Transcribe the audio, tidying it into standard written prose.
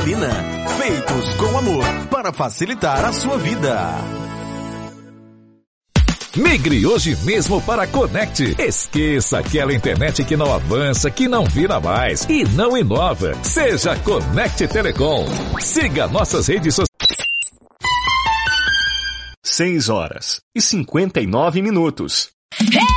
Salina. Feitos com amor para facilitar a sua vida. Migre hoje mesmo para a Conect. Esqueça aquela internet que não avança, que não vira mais e não inova. Seja Conect Telecom. Siga nossas redes sociais. 6 horas e 59 minutos.